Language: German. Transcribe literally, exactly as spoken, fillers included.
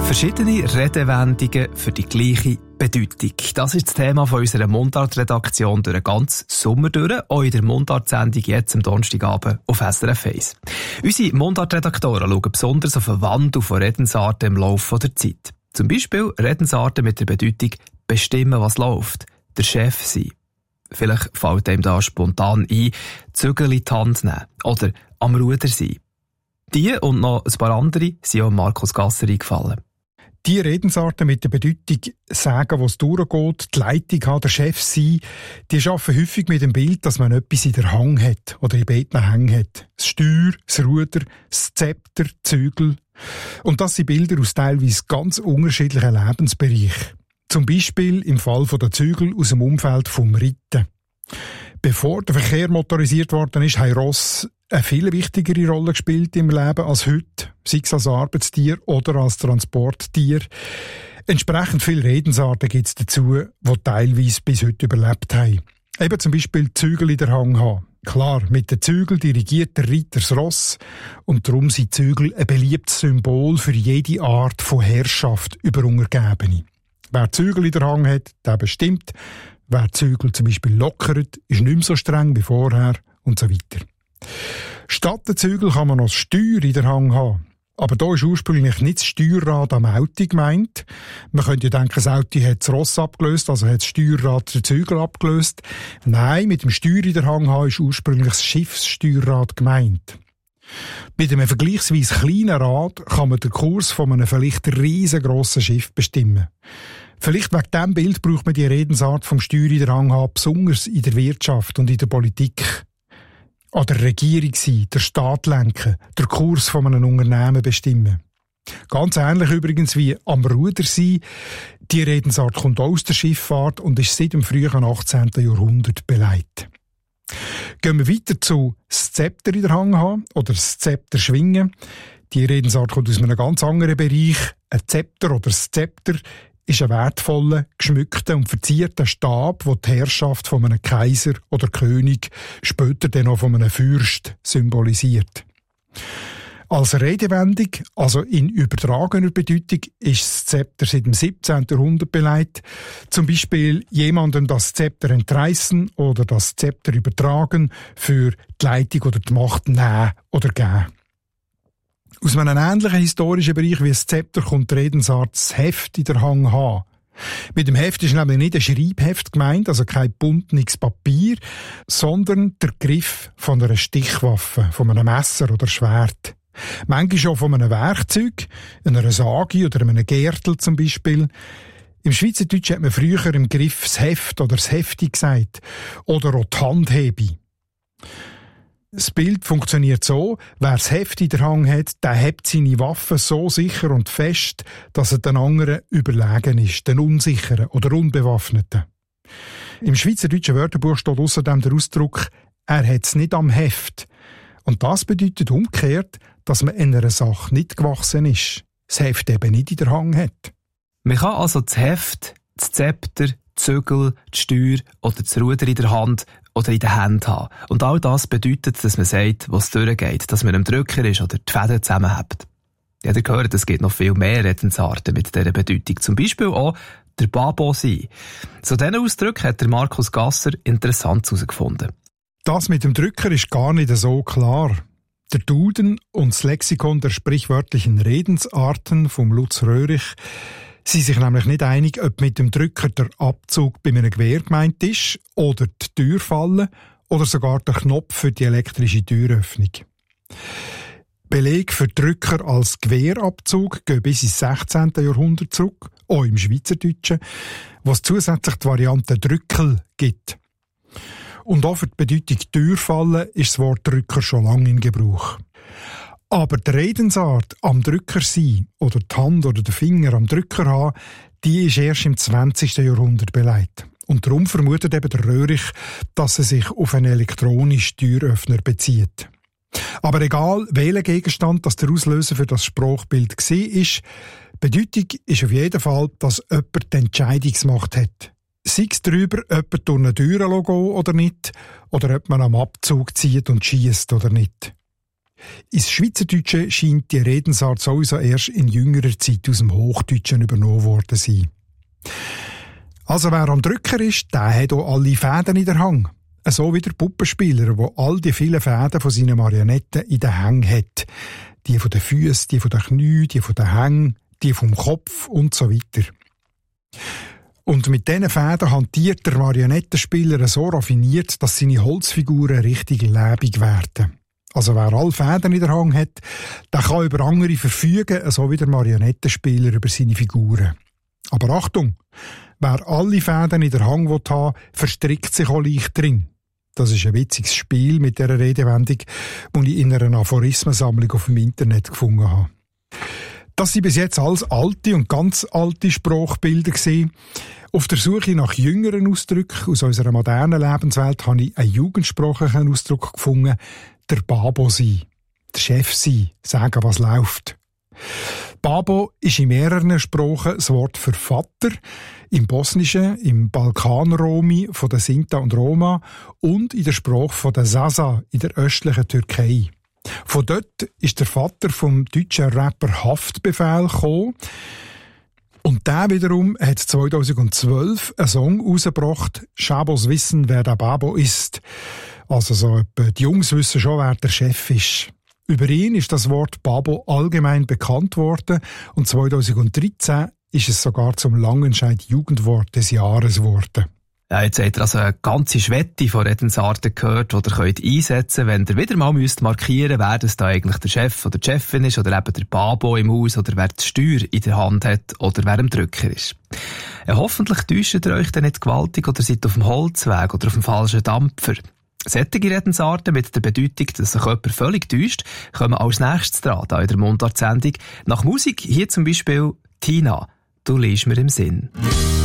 Verschiedene Redewendungen für die gleiche Bedeutung. Das ist das Thema von unserer Mundart-Redaktion durch den ganzen Sommer durch, auch in der Mundart-Sendung jetzt am Donnerstagabend auf S R F eins. Unsere Mundart-Redaktoren schauen besonders auf den Wandel von Redensarten im Laufe der Zeit. Zum Beispiel Redensarten mit der Bedeutung «bestimmen, was läuft», «der Chef sein». Vielleicht fällt einem da spontan ein, «Zügel in die Hand nehmen» oder «am Ruder sein». Die und noch ein paar andere sind auch Markus Gasser eingefallen. Die Redensarten mit der Bedeutung «sagen, was durchgeht», «die Leitung haben», «der Chef sein», die arbeiten häufig mit dem Bild, dass man etwas in der Hand hat oder in beiden Hängen hat. Das Steuer, das Ruder, das Zepter, die Zügel. Und das sind Bilder aus teilweise ganz unterschiedlichen Lebensbereichen. Zum Beispiel im Fall der Zügel aus dem Umfeld vom Reiten. Bevor der Verkehr motorisiert worden ist, haben Ross eine viel wichtigere Rolle gespielt im Leben als heute, sei es als Arbeitstier oder als Transporttier. Entsprechend viele Redensarten gibt es dazu, die teilweise bis heute überlebt haben. Eben zum Beispiel Zügel in der Hand haben. Klar, mit den Zügeln dirigiert der Reiter das Ross und darum sind Zügel ein beliebtes Symbol für jede Art von Herrschaft über Untergebene. Wer Zügel in der Hand hat, der bestimmt. Wer Zügel zum Beispiel lockert, ist nicht mehr so streng wie vorher und so weiter. Statt der Zügel kann man noch das Steuer in der Hand haben. Aber da ist ursprünglich nicht das Steuerrad am Auto gemeint. Man könnte ja denken, das Auto hat das Ross abgelöst, also hat das Steuerrad den Zügel abgelöst. Nein, mit dem Steuer in der Hand haben ist ursprünglich das Schiffssteuerrad gemeint. Mit einem vergleichsweise kleinen Rad kann man den Kurs von einem vielleicht riesengroßen Schiff bestimmen. Vielleicht wegen diesem Bild braucht man die Redensart vom Steuer in der Hand haben, besonders in der Wirtschaft und in der Politik. An der Regierung sein, der Staat lenken, der Kurs von einem Unternehmen bestimmen. Ganz ähnlich übrigens wie am Ruder sein. Die Redensart kommt aus der Schifffahrt und ist seit dem frühen achtzehnten Jahrhundert beleidigt. Gehen wir weiter zu das Zepter in der Hand haben oder das Zepter schwingen. Die Redensart kommt aus einem ganz anderen Bereich. Ein Zepter oder das Zepter ist ein wertvoller, geschmückter und verzierter Stab, der die Herrschaft von einem Kaiser oder König, später dann auch von einem Fürst, symbolisiert. Als Redewendung, also in übertragener Bedeutung, ist das Zepter seit dem siebzehnten Jahrhundert beleidigt. Zum Beispiel jemandem das Zepter entreißen oder das Zepter übertragen, für die Leitung oder die Macht nehmen oder geben. Aus einem ähnlichen historischen Bereich wie das Zepter kommt die Redensart das Heft in der Hand haben. Mit dem Heft ist nämlich nicht ein Schreibheft gemeint, also kein buntes Papier, sondern der Griff von einer Stichwaffe, von einem Messer oder Schwert. Manchmal auch von einem Werkzeug, einer Sage oder einem Gärtel zum Beispiel. Im Schweizerdeutschen hat man früher im Griff das Heft oder das Hefti gesagt. Oder auch die Handhebe. Das Bild funktioniert so, wer das Heft in der Hand hat, der hebt seine Waffe so sicher und fest, dass er den anderen überlegen ist, den Unsicheren oder Unbewaffneten. Im Schweizerdeutschen Wörterbuch steht außerdem der Ausdruck, er hat es nicht am Heft. Und das bedeutet umgekehrt, dass man in einer Sache nicht gewachsen ist, das Heft eben nicht in der Hand hat. Man kann also das Heft, das Zepter, die Zügel, die Steuer oder das Ruder in der Hand oder in den Händen haben. Und all das bedeutet, dass man sagt, was durchgeht, dass man am Drücker ist oder die Fäden zusammenhält. Ja, ihr gehört, es gibt noch viel mehr Redensarten mit dieser Bedeutung. Zum Beispiel auch der Babo sein. Zu diesen Ausdrücken hat der Markus Gasser interessant herausgefunden. Das mit dem Drücker ist gar nicht so klar. Der Duden und das Lexikon der sprichwörtlichen Redensarten vom Lutz Röhrich sind sich nämlich nicht einig, ob mit dem Drücker der Abzug bei einem Gewehr gemeint ist oder die Türfalle oder sogar der Knopf für die elektrische Türöffnung. Beleg für Drücker als Gewehrabzug gehen bis ins sechzehnten Jahrhundert zurück, auch im Schweizerdeutschen, wo es zusätzlich die Variante Drückel gibt. Und auch für die Bedeutung Türfalle ist das Wort Drücker schon lange in Gebrauch. Aber die Redensart am Drücker sein oder die Hand oder den Finger am Drücker haben, die ist erst im zwanzigsten Jahrhundert beleidigt. Und darum vermutet eben der Röhrich, dass er sich auf einen elektronischen Türöffner bezieht. Aber egal, welcher Gegenstand das der Auslöser für das Sprachbild war, Bedeutung ist auf jeden Fall, dass jemand die Entscheidungsmacht hat. Sei es darüber, ob jemand durch eine Tür gehen oder nicht, oder ob man am Abzug zieht und schiesst oder nicht. Ins Schweizerdeutsche scheint die Redensart sowieso erst in jüngerer Zeit aus dem Hochdeutschen übernommen worden zu sein. Also wer am Drücker ist, der hat auch alle Fäden in der Hand. So wie der Puppenspieler, der all die vielen Fäden von seinen Marionetten in den Hängen hat. Die von den Füßen, die von den Knien, die von den Hängen, die vom Kopf und so weiter. Und mit diesen Fäden hantiert der Marionettenspieler so raffiniert, dass seine Holzfiguren richtig lebendig werden. Also wer alle Fäden in der Hand hat, der kann über andere verfügen, so wie der Marionettenspieler über seine Figuren. Aber Achtung! Wer alle Fäden in der Hand haben will, verstrickt sich auch leicht drin. Das ist ein witziges Spiel mit dieser Redewendung, die ich in einer Aphorismensammlung auf dem Internet gefunden habe. Das sind bis jetzt alles alte und ganz alte Sprachbilder gewesen. Auf der Suche nach jüngeren Ausdrücken aus unserer modernen Lebenswelt habe ich einen jugendsprachlichen Ausdruck gefunden, der Babo sein, der Chef sein, sagen, was läuft. Babo ist in mehreren Sprachen das Wort für Vater, im Bosnischen, im Balkanromi von der Sinta und Roma und in der Sprache von der Zaza in der östlichen Türkei. Von dort ist der Vater vom deutschen Rapper Haftbefehl gekommen. Und der wiederum hat zweitausendzwölf einen Song rausgebracht, «Schabos wissen, wer der Babo ist». Also so, die Jungs wissen schon, wer der Chef ist. Über ihn ist das Wort Babo allgemein bekannt worden und zweitausenddreizehn ist es sogar zum Langenscheid Jugendwort des Jahres geworden. Ja, jetzt habt ihr also eine ganze Schwette von Redensarten gehört, die ihr könnt einsetzen könnt, wenn ihr wieder mal müsst markieren müsst, wer das da eigentlich der Chef oder die Chefin ist, oder eben der Babo im Haus, oder wer die Steuer in der Hand hat, oder wer am Drücker ist. Ja, hoffentlich täuscht ihr euch dann nicht gewaltig oder seid auf dem Holzweg oder auf dem falschen Dampfer. Solche Redensarten mit der Bedeutung, dass sich jemand völlig täuscht, kommen als nächstes dran, da in der Mundart-Sendung. Nach Musik hier zum Beispiel Tina, du liegst mir im Sinn.